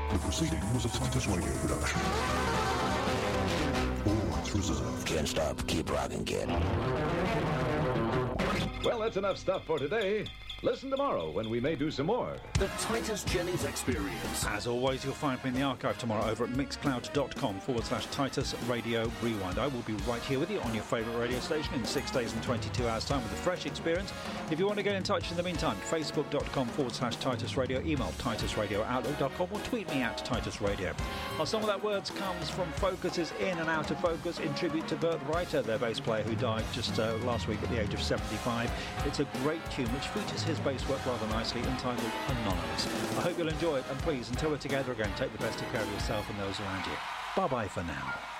The proceeding was a Titus Radio production. All rights reserved. Can't stop, keep rocking, kid. Well, that's enough stuff for today. Listen tomorrow when we may do some more. The Titus Jennings Experience. As always, you'll find me in the archive tomorrow over at mixcloud.com/Titus Radio Rewind. I will be right here with you on your favourite radio station in 6 days and 22 hours time with a fresh experience. If you want to get in touch in the meantime, facebook.com/Titus Radio, email titusradio@outlook.com or tweet me at Titus Radio. Well, some of that words comes from Focus's In and Out of Focus in tribute to Bert Reiter, their bass player who died just last week at the age of 75. It's a great tune which features his bass work rather nicely, entitled Anonymous. I hope you'll enjoy it, and please, until we're together again, take the best of care of yourself and those around you. Bye-bye for now.